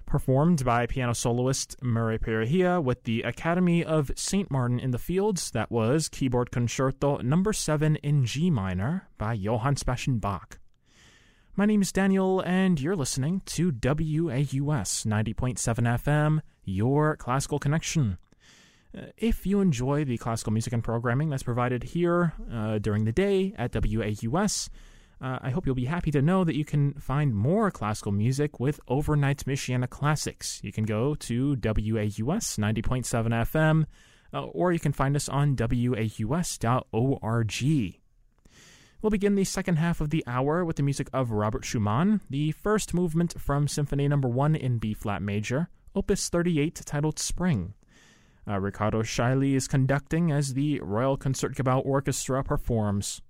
performed by piano soloist Murray Perahia with the Academy of St. Martin in the Fields. That was Keyboard Concerto No. 7 in G minor by Johann Sebastian Bach. My name is Daniel, and you're listening to WAUS 90.7 FM, your classical connection. If you enjoy the classical music and programming that's provided here during the day at WAUS, I hope you'll be happy to know that you can find more classical music with Overnight Michiana Classics. You can go to WAUS 90.7 FM, or you can find us on WAUS.org. We'll begin the second half of the hour with the music of Robert Schumann, the first movement from Symphony No. 1 in B-flat major, Opus 38, titled Spring. Riccardo Scheili is conducting as the Royal Concertgebouw Orchestra performs.